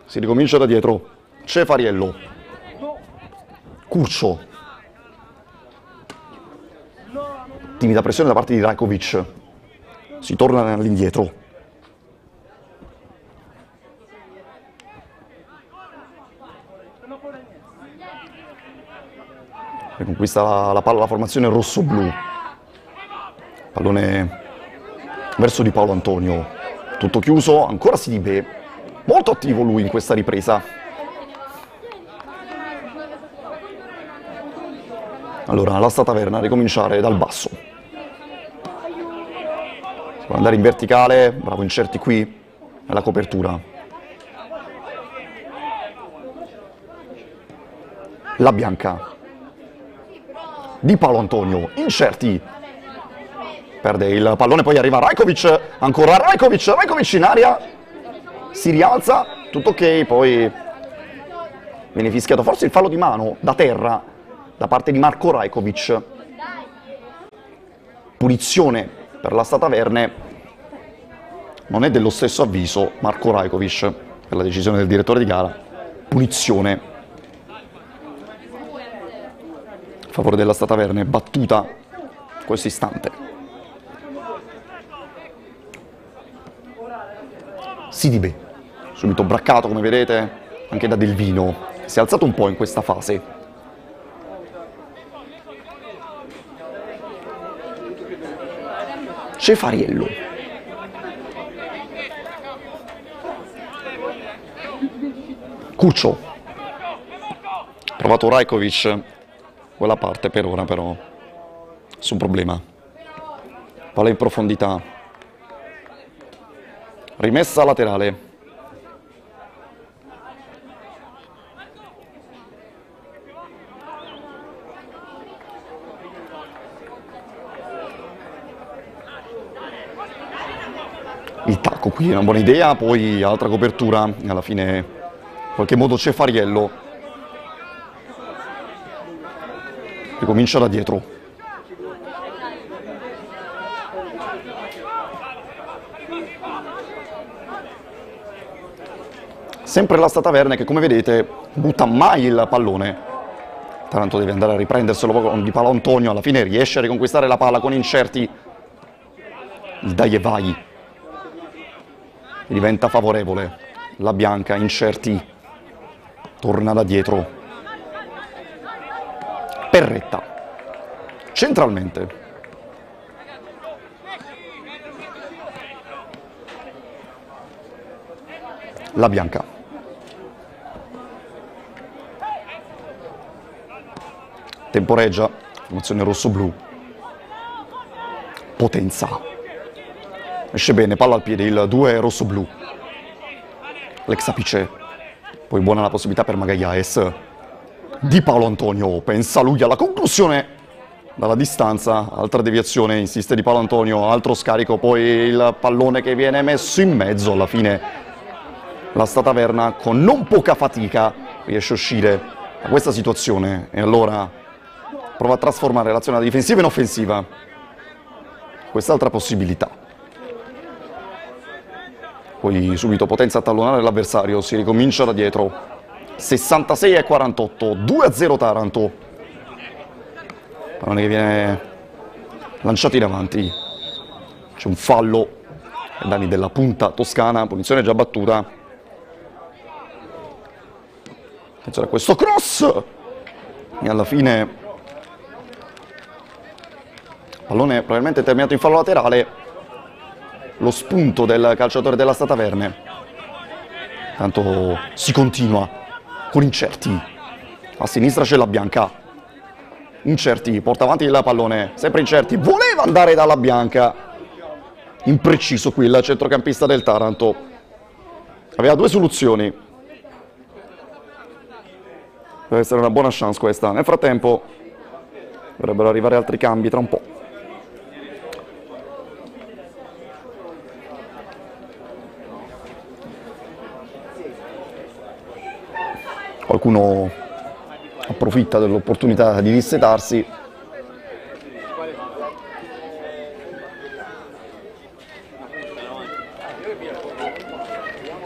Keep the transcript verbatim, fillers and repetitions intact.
Si ricomincia da dietro. Cefariello. Curcio. Timida pressione da parte di Rajkovic. Si torna all'indietro. Riconquista la, la palla la formazione rosso-blu. Pallone verso Di Paolo Antonio. Tutto chiuso, ancora Sidibe. Molto attivo lui in questa ripresa. Allora, la sta Taverna a ricominciare dal basso. Si può andare in verticale, bravo Incerti qui, nella copertura. La Bianca. Di Paolo Antonio, Incerti. Perde il pallone, poi arriva Rajkovic, ancora Rajkovic, Rajkovic in aria. Si rialza, tutto ok, poi viene fischiato forse il fallo di mano da terra da parte di Marko Rajkovic. Punizione per la Sta Taverne. Non è dello stesso avviso Marko Rajkovic per la decisione del direttore di gara. Punizione a favore della Sta Taverne, battuta in questo istante. Sidibe, subito braccato come vedete anche da Delvino, si è alzato un po' in questa fase. Cefariello. Curcio. Provato Rajkovic, quella parte per ora però, nessun problema. Palla in profondità. Rimessa laterale. Il tacco qui è una buona idea, poi altra copertura, alla fine in qualche modo Cefariello ricomincia da dietro. Sempre la Sta Taverne che, come vedete, butta mai il pallone. Taranto deve andare a riprenderselo con Di Paolo Antonio, alla fine riesce a riconquistare la palla con Incerti. Il dai e vai diventa favorevole. La Bianca, Incerti, torna da dietro. Perretta, centralmente. La Bianca. Temporeggia, formazione rosso-blu. Potenza. Esce bene, palla al piede, il due rosso-blu. L'ex apice. Poi buona la possibilità per Magallaes. Di Paolo Antonio, pensa lui alla conclusione dalla distanza. Altra deviazione, insiste Di Paolo Antonio, altro scarico, poi il pallone che viene messo in mezzo. Alla fine la Sta Taverna con non poca fatica riesce a uscire da questa situazione e allora prova a trasformare l'azione da difensiva in offensiva. Quest'altra possibilità. Poi subito potenza a tallonare l'avversario, si ricomincia da dietro. sessantasei a quarantotto, due a zero Taranto. Pallone che viene lanciato in avanti. C'è un fallo ai danni della punta toscana, punizione già battuta. Attenzione a questo cross! E alla fine pallone probabilmente terminato in fallo laterale, lo spunto del calciatore della Sta Taverne. Tanto si continua con Incerti, a sinistra c'è la Bianca. Incerti porta avanti il pallone, sempre Incerti, voleva andare dalla Bianca. Impreciso qui il centrocampista del Taranto, aveva due soluzioni. Deve essere una buona chance questa. Nel frattempo dovrebbero arrivare altri cambi tra un po'. Qualcuno approfitta dell'opportunità di dissetarsi